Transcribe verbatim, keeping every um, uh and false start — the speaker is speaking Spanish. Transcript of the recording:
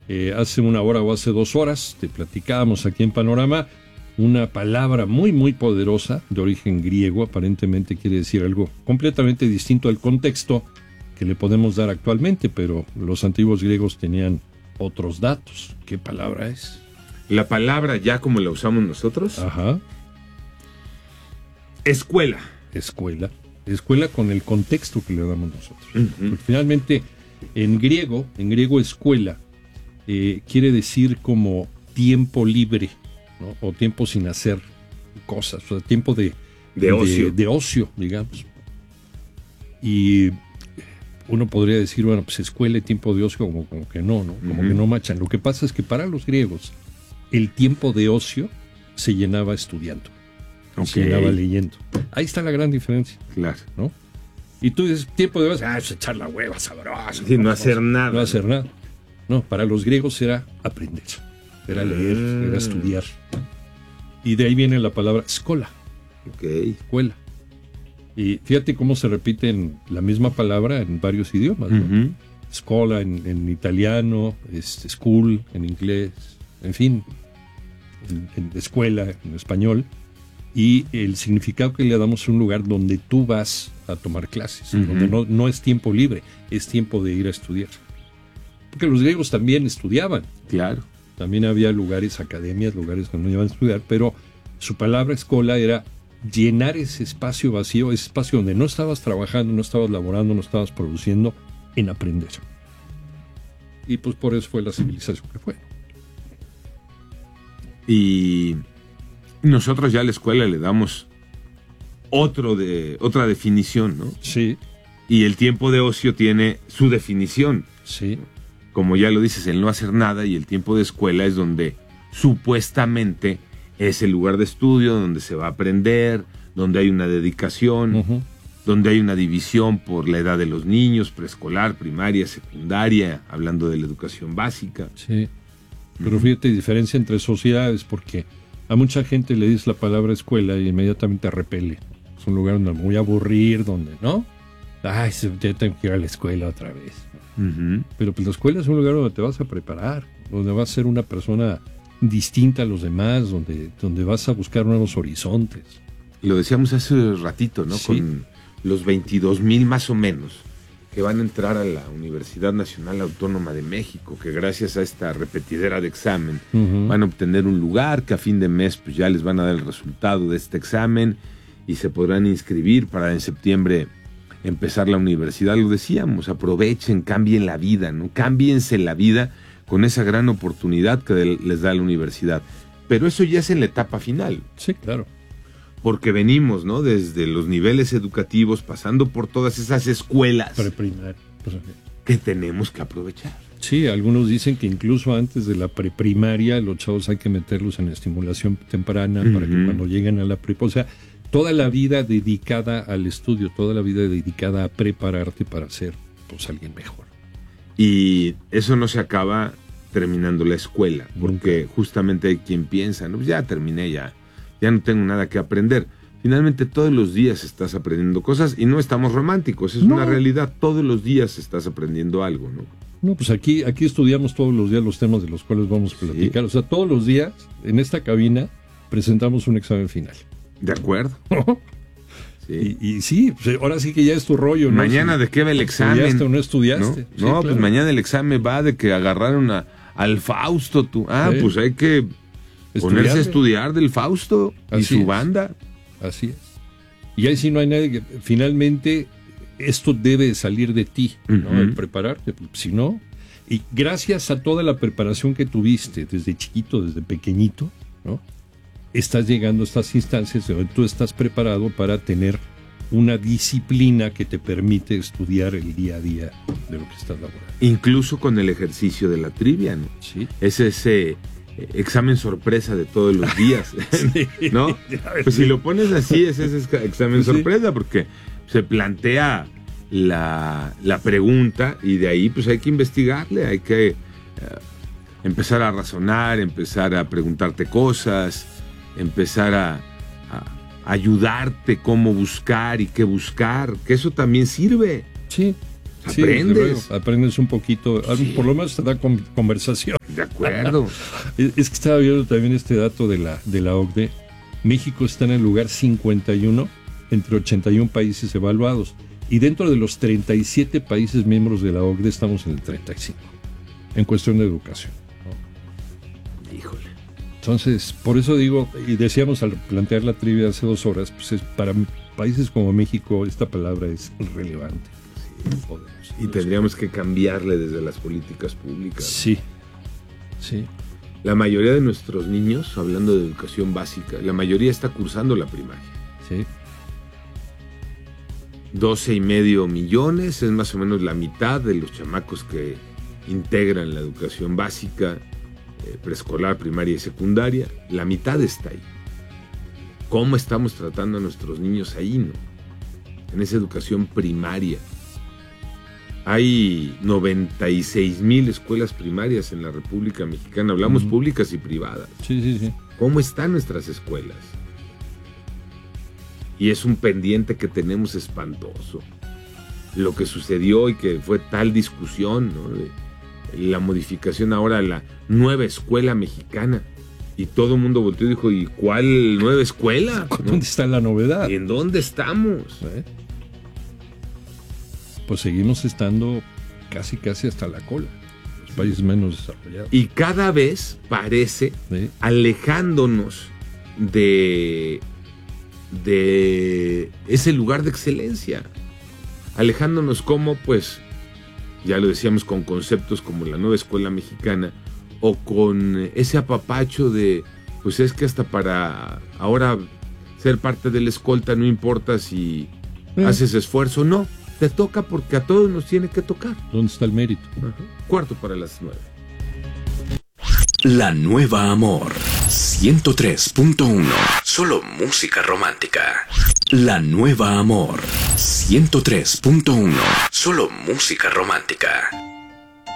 Eh, hace una hora o hace dos horas te platicábamos aquí en Panorama una palabra muy muy poderosa de origen griego, aparentemente quiere decir algo completamente distinto al contexto que le podemos dar actualmente, pero los antiguos griegos tenían otros datos. ¿Qué palabra es? La palabra ya como la usamos nosotros. Ajá. Escuela. Escuela. Escuela con el contexto que le damos nosotros. Uh-huh. Porque finalmente, en griego, en griego escuela, eh, quiere decir como tiempo libre, ¿no? O tiempo sin hacer cosas, o sea, tiempo de, de ocio. De, de ocio, digamos. Y uno podría decir, bueno, pues escuela y tiempo de ocio, como, como que no, ¿no? Como uh-huh. que no machan. Lo que pasa es que para los griegos, el tiempo de ocio se llenaba estudiando. Okay. Se llenaba leyendo. Ahí está la gran diferencia. Claro. ¿No? Y tú dices, tiempo de ocio, ah, pues echar la hueva sabrosa. Sí, no, no hacer nada. No hacer nada. No, para los griegos era aprender, era leer, mm. era estudiar. Y de ahí viene la palabra escola. Ok. Escuela. Y fíjate cómo se repite en la misma palabra en varios idiomas, ¿no? Uh-huh. Escola en, en italiano, es, school en inglés, en fin, en, en escuela en español. Y el significado que le damos es un lugar donde tú vas a tomar clases, uh-huh. donde no, no es tiempo libre, es tiempo de ir a estudiar. Porque los griegos también estudiaban. Claro. También había lugares, academias, lugares donde iban a estudiar, pero su palabra escola era llenar ese espacio vacío, ese espacio donde no estabas trabajando, no estabas laborando, no estabas produciendo, en aprender. Y pues por eso fue la civilización que fue. Y nosotros ya a la escuela le damos otro de, otra definición, ¿no? Sí. Y el tiempo de ocio tiene su definición. Sí. Como ya lo dices, el no hacer nada, y el tiempo de escuela es donde supuestamente es el lugar de estudio, donde se va a aprender, donde hay una dedicación, uh-huh. donde hay una división por la edad de los niños, preescolar, primaria, secundaria, hablando de la educación básica. Sí, pero fíjate, diferencia entre sociedades, porque a mucha gente le dices la palabra escuela y inmediatamente repele. Es un lugar donde me voy a aburrir, donde, ¿no? Ay, ya tengo que ir a la escuela otra vez. Uh-huh. Pero pues la escuela es un lugar donde te vas a preparar, donde vas a ser una persona distinta a los demás, donde, donde vas a buscar nuevos horizontes. Lo decíamos hace ratito, ¿no? Sí. Con los veintidós mil más o menos que van a entrar a la Universidad Nacional Autónoma de México, que gracias a esta repetidera de examen uh-huh. van a obtener un lugar, que a fin de mes pues ya les van a dar el resultado de este examen y se podrán inscribir para en septiembre empezar la universidad. Lo decíamos, aprovechen, cambien la vida, ¿no? Cámbiense la vida con esa gran oportunidad que les da la universidad. Pero eso ya es en la etapa final. Sí, claro. Porque venimos, ¿no? Desde los niveles educativos, pasando por todas esas escuelas Preprimaria. que tenemos que aprovechar. Sí, algunos dicen que incluso antes de la preprimaria los chavos hay que meterlos en estimulación temprana uh-huh. para que cuando lleguen a la prepa, o sea, toda la vida dedicada al estudio, toda la vida dedicada a prepararte para ser pues alguien mejor. Y eso no se acaba terminando la escuela, porque Nunca. justamente hay quien piensa, no, ya terminé, ya, ya no tengo nada que aprender. Finalmente todos los días estás aprendiendo cosas y no estamos románticos, es no. una realidad, todos los días estás aprendiendo algo, ¿no? No, pues aquí, aquí estudiamos todos los días los temas de los cuales vamos a platicar, sí. O sea, todos los días en esta cabina presentamos un examen final. De acuerdo. Sí. Y, y sí, pues ahora sí que ya es tu rollo, ¿no? Mañana si de qué va el examen. ¿Estudiaste o no estudiaste? No, sí, no claro. Pues mañana el examen va de que agarraron a, al Fausto. Tú. Ah, sí. Pues hay que Estudiarle. ponerse a estudiar del Fausto Así y su es. banda. Así es. Y ahí sí no hay nadie que... Finalmente, esto debe salir de ti, ¿no? Uh-huh. El prepararte, si no... Y gracias a toda la preparación que tuviste desde chiquito, desde pequeñito, ¿no? Estás llegando a estas instancias donde tú estás preparado para tener una disciplina que te permite estudiar el día a día de lo que estás laborando. Incluso con el ejercicio de la trivia, ¿no? Sí. Es ese eh, examen sorpresa de todos los días, sí. ¿no? Pues si lo pones así, es ese examen sí. sorpresa, porque se plantea la, la pregunta y de ahí pues hay que investigarle, hay que eh, empezar a razonar, empezar a preguntarte cosas, empezar a, a ayudarte cómo buscar y qué buscar, que eso también sirve. Sí. Aprendes. Sí, aprendes un poquito, sí. Por lo menos te da conversación. De acuerdo. Es, es que estaba viendo también este dato de la, de la O C D E. México está en el lugar cincuenta y uno entre ochenta y uno países evaluados. Y dentro de los treinta y siete países miembros de la O C D E estamos en el treinta y cinco, en cuestión de educación. Híjole. Entonces, por eso digo, y decíamos al plantear la trivia hace dos horas, pues es, para países como México esta palabra es relevante. Sí. Podemos, y tendríamos que cambiarle desde las políticas públicas. Sí, sí. La mayoría de nuestros niños, hablando de educación básica, la mayoría está cursando la primaria. Sí. doce y medio millones, es más o menos la mitad de los chamacos que integran la educación básica, eh, preescolar, primaria y secundaria. La mitad está ahí. ¿Cómo estamos tratando a nuestros niños ahí, no? En esa educación primaria. Hay noventa y seis mil escuelas primarias en la República Mexicana. Hablamos uh-huh. públicas y privadas. Sí, sí, sí. ¿Cómo están nuestras escuelas? Y es un pendiente que tenemos espantoso. Lo que sucedió y que fue tal discusión, ¿no? De la modificación ahora a la nueva escuela mexicana. Y todo el mundo volteó y dijo, ¿y cuál nueva escuela? ¿Dónde ¿no? está la novedad? ¿Y en dónde estamos? ¿Eh? Pues seguimos estando casi, casi hasta la cola. Los países menos desarrollados. Y cada vez parece ¿Sí? alejándonos de... de ese lugar de excelencia, alejándonos como, pues, ya lo decíamos, con conceptos como la nueva escuela mexicana, o con ese apapacho de, pues es que hasta para ahora ser parte de la escolta no importa si eh. haces esfuerzo, no, te toca porque a todos nos tiene que tocar. ¿Dónde está el mérito? Ajá. Cuarto para las nueve. La Nueva Amor ciento tres punto uno. Solo música romántica. La Nueva Amor ciento tres punto uno. Solo música romántica.